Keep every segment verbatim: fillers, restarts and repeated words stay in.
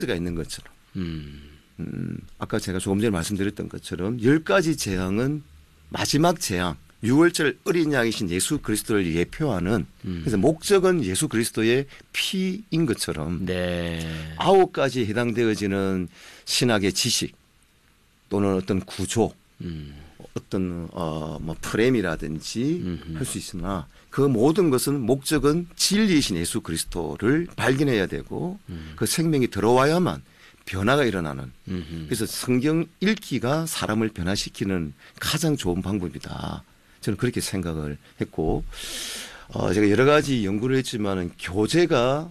가 있는 것처럼. 음. 음, 아까 제가 조금 전에 말씀드렸던 것처럼 열 가지 재앙은 마지막 재앙, 유월절 어린 양이신 예수 그리스도를 예표하는 음. 그래서 목적은 예수 그리스도의 피인 것처럼 네. 아홉 가지에 해당되어지는 신학의 지식 또는 어떤 구조 음. 어떤 어, 뭐 프레임이라든지 음흠. 할 수 있으나 그 모든 것은 목적은 진리이신 예수 그리스도를 발견해야 되고 음. 그 생명이 들어와야만 변화가 일어나는 음흠. 그래서 성경 읽기가 사람을 변화시키는 가장 좋은 방법이다. 저는 그렇게 생각을 했고 어, 제가 여러 가지 연구를 했지만은 교재가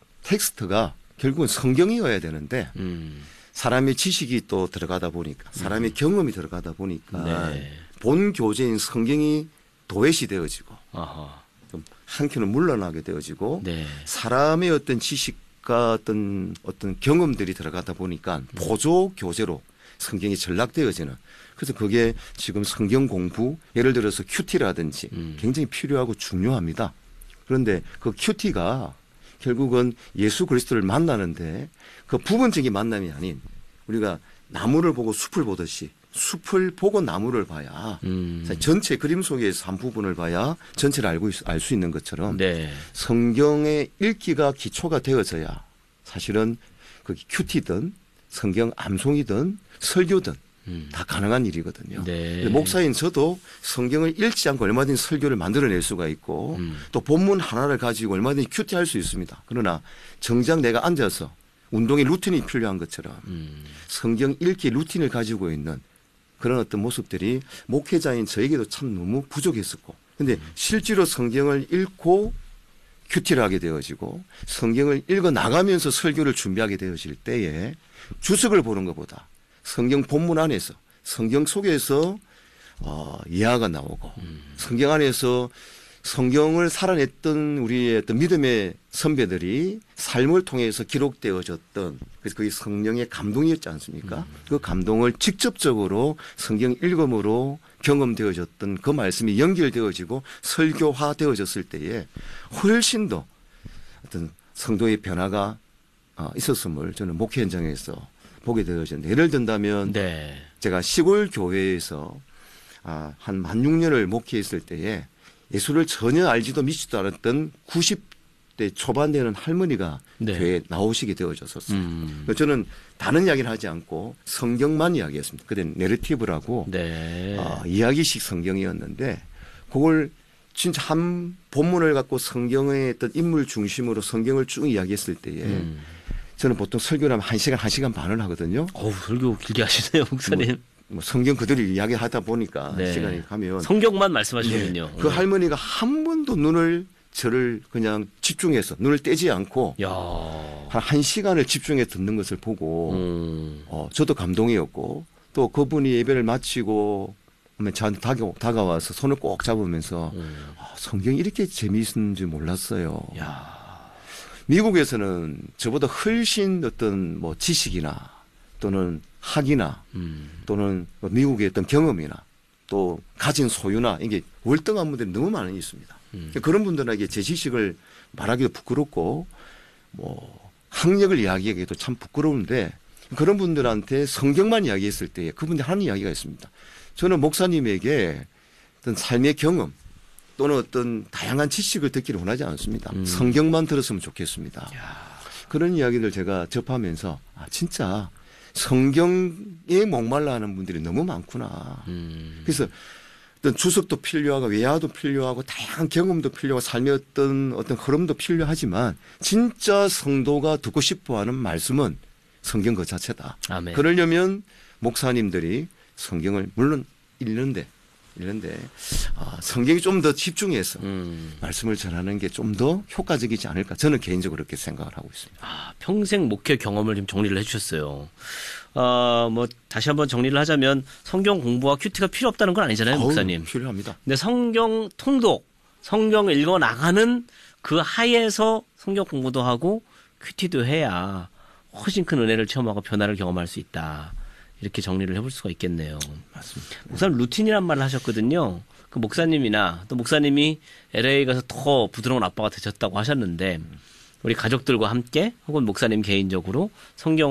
텍스트가 결국은 성경이어야 되는데 음. 사람의 지식이 또 들어가다 보니까 사람의 음. 경험이 들어가다 보니까 네. 본 교재인 성경이 도외시 되어지고 아하. 좀 한켠은 물러나게 되어지고 네. 사람의 어떤 지식과 어떤 어떤 경험들이 들어가다 보니까 보조 교재로 성경이 전락되어지는 그래서 그게 지금 성경 공부 예를 들어서 큐티라든지 음. 굉장히 필요하고 중요합니다. 그런데 그 큐티가 결국은 예수 그리스도를 만나는데 그 부분적인 만남이 아닌 우리가 나무를 보고 숲을 보듯이 숲을 보고 나무를 봐야 음. 전체 그림 속에서 한 부분을 봐야 전체를 알고 알 수 있는 것처럼 네. 성경의 읽기가 기초가 되어져야 사실은 그 큐티든 성경 암송이든 설교든 음. 다 가능한 일이거든요. 네. 목사인 저도 성경을 읽지 않고 얼마든지 설교를 만들어낼 수가 있고 음. 또 본문 하나를 가지고 얼마든지 큐티할 수 있습니다. 그러나 정작 내가 앉아서 운동의 루틴이 필요한 것처럼 음. 성경 읽기 루틴을 가지고 있는 그런 어떤 모습들이 목회자인 저에게도 참 너무 부족했었고 근데 실제로 성경을 읽고 큐티를 하게 되어지고 성경을 읽어 나가면서 설교를 준비하게 되어질 때에 주석을 보는 것보다 성경 본문 안에서 성경 속에서 어, 이해가 나오고 음. 성경 안에서 성경을 살아냈던 우리의 어떤 믿음의 선배들이 삶을 통해서 기록되어졌던 그래서 그게 성령의 감동이었지 않습니까? 음. 그 감동을 직접적으로 성경 읽음으로 경험되어졌던 그 말씀이 연결되어지고 설교화되어졌을 때에 훨씬 더 어떤 성도의 변화가 있었음을 저는 목회 현장에서 보게 되어졌는데 예를 든다면 네. 제가 시골 교회에서 아, 한 만 육 년을 목회했을 때에 예수를 전혀 알지도 믿지도 않았던 구십 대 초반 되는 할머니가 네. 교회에 나오시게 되어졌었어요. 음. 저는 다른 이야기를 하지 않고 성경만 이야기했습니다. 그때 내러티브라고 네. 어, 이야기식 성경이었는데 그걸 진짜 한 본문을 갖고 성경의 어떤 인물 중심으로 성경을 쭉 이야기했을 때에 음. 저는 보통 설교를 하면 한 시간, 한 시간 반을 하거든요. 어우, 설교 길게 하시네요, 목사님. 뭐, 뭐 성경 그대로 이야기하다 보니까 네. 시간이 가면 성경만 말씀하시는군요. 네. 그 할머니가 한 번도 눈을 저를 그냥 집중해서 눈을 떼지 않고 야. 한, 한 시간을 집중해 듣는 것을 보고 음. 어, 저도 감동이었고 또 그분이 예배를 마치고 하면 저한테 다가, 다가와서 손을 꼭 잡으면서 음. 아, 성경이 이렇게 재미있는지 몰랐어요. 야. 미국에서는 저보다 훨씬 어떤 뭐 지식이나 또는 학이나 음. 또는 미국의 어떤 경험이나 또 가진 소유나 이게 월등한 분들이 너무 많이 있습니다. 음. 그런 분들에게 제 지식을 말하기도 부끄럽고 뭐 학력을 이야기하기도 참 부끄러운데 그런 분들한테 성경만 이야기했을 때 그분들 하는 이야기가 있습니다. 저는 목사님에게 어떤 삶의 경험 또는 어떤 다양한 지식을 듣기를 원하지 않습니다. 음. 성경만 들었으면 좋겠습니다. 야. 그런 이야기들 제가 접하면서 아 진짜 성경에 목말라 하는 분들이 너무 많구나. 음. 그래서 어떤 주석도 필요하고 외화도 필요하고 다양한 경험도 필요하고 삶의 어떤 어떤 흐름도 필요하지만 진짜 성도가 듣고 싶어하는 말씀은 성경 그 자체다. 아멘. 그러려면 목사님들이 성경을 물론 읽는데 읽는데 아, 성경이 좀 더 집중해서 음. 말씀을 전하는 게 좀 더 효과적이지 않을까 저는 개인적으로 그렇게 생각을 하고 있습니다. 아, 평생 목회 경험을 좀 정리를 해주셨어요. 어, 뭐 다시 한번 정리를 하자면 성경 공부와 큐티가 필요 없다는 건 아니잖아요, 어우, 목사님. 필요합니다. 근데 성경 통독, 성경을 읽어 나가는 그 하에서 성경 공부도 하고 큐티도 해야 훨씬 큰 은혜를 체험하고 변화를 경험할 수 있다. 이렇게 정리를 해볼 수가 있겠네요. 맞습니다. 목사님 루틴이란 말을 하셨거든요. 그 목사님이나 또 목사님이 엘에이 가서 더 부드러운 아빠가 되셨다고 하셨는데 우리 가족들과 함께 혹은 목사님 개인적으로 성경